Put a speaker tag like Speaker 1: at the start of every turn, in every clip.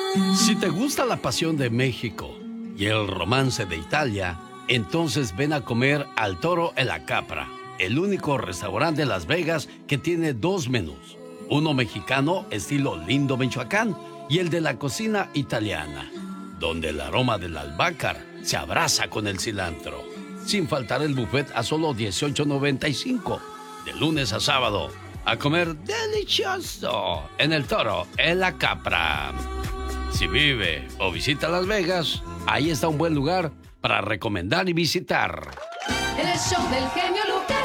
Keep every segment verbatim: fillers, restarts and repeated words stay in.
Speaker 1: Si te gusta la pasión de México y el romance de Italia, entonces ven a comer al Toro en la Capra, el único restaurante de Las Vegas que tiene dos menús. Uno mexicano, estilo Lindo, Michoacán, y el de la cocina italiana, donde el aroma del albácar se abraza con el cilantro. Sin faltar el buffet a solo dieciocho noventa y cinco, de lunes a sábado, a comer delicioso en el Toro en la Capra. Si vive o visita Las Vegas, ahí está un buen lugar para recomendar y visitar.
Speaker 2: En el show del genio Lucas.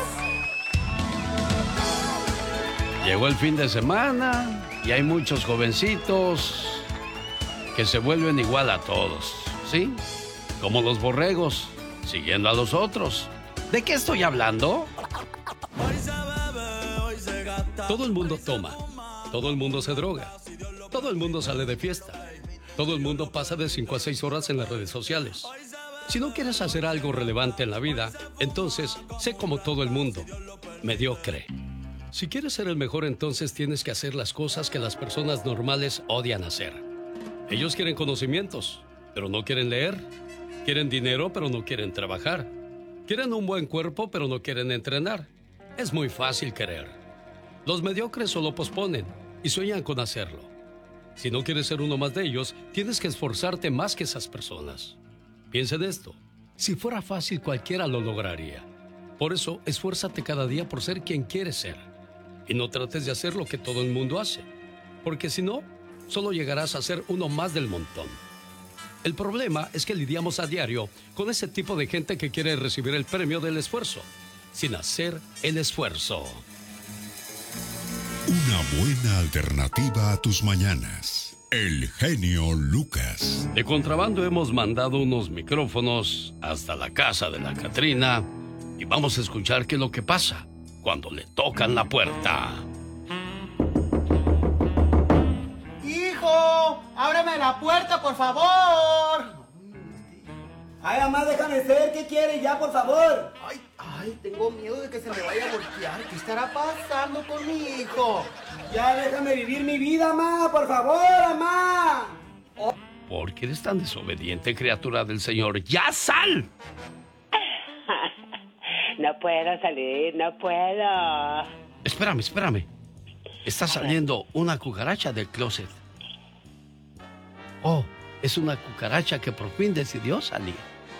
Speaker 1: Llegó el fin de semana y hay muchos jovencitos que se vuelven igual a todos, ¿sí? Como los borregos, siguiendo a los otros. ¿De qué estoy hablando? Todo el mundo toma, todo el mundo se droga, todo el mundo sale de fiesta, todo el mundo pasa de cinco a seis horas en las redes sociales. Si no quieres hacer algo relevante en la vida, entonces sé como todo el mundo, mediocre. Si quieres ser el mejor, entonces tienes que hacer las cosas que las personas normales odian hacer. Ellos quieren conocimientos, pero no quieren leer. Quieren dinero, pero no quieren trabajar. Quieren un buen cuerpo, pero no quieren entrenar. Es muy fácil querer. Los mediocres solo posponen y sueñan con hacerlo. Si no quieres ser uno más de ellos, tienes que esforzarte más que esas personas. Piensa en esto. Si fuera fácil, cualquiera lo lograría. Por eso, esfuérzate cada día por ser quien quieres ser. Y no trates de hacer lo que todo el mundo hace. Porque si no, solo llegarás a ser uno más del montón. El problema es que lidiamos a diario con ese tipo de gente que quiere recibir el premio del esfuerzo, sin hacer el esfuerzo.
Speaker 3: Una buena alternativa a tus mañanas. El genio Lucas.
Speaker 1: De contrabando hemos mandado unos micrófonos hasta la casa de la Catrina y vamos a escuchar qué es lo que pasa cuando le tocan la puerta.
Speaker 4: ¡Hijo! ¡Ábreme la puerta, por favor!
Speaker 5: Ay, mamá, déjame ser. ¿Qué quieres ya, por favor?
Speaker 4: Ay, ay, tengo miedo de que se me vaya a voltear. ¿Qué estará pasando con mi hijo?
Speaker 5: Ya déjame vivir mi vida, mamá, por favor, mamá.
Speaker 1: Oh. ¿Por qué eres tan desobediente, criatura del Señor? ¡Ya sal!
Speaker 6: No puedo salir, no puedo.
Speaker 1: Espérame, espérame. Está saliendo una cucaracha del closet. Oh, es una cucaracha que por fin decidió salir.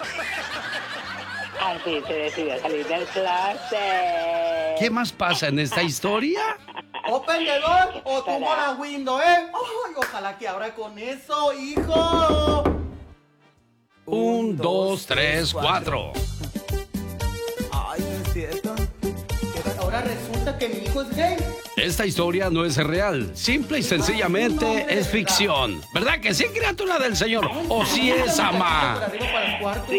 Speaker 6: Así se decidió salir del closet.
Speaker 1: ¿Qué más pasa en esta historia?
Speaker 4: Open the door o tumbo la window, ¿eh? Ay, ojalá que abra con eso, hijo.
Speaker 1: Un, dos, tres, cuatro.
Speaker 4: Ay, no es cierto. Ahora resulta que mi hijo es gay.
Speaker 1: Esta historia no es real. Simple y sencillamente es ficción. ¿Verdad que sí, criatura del Señor? ¿O sí es, ama?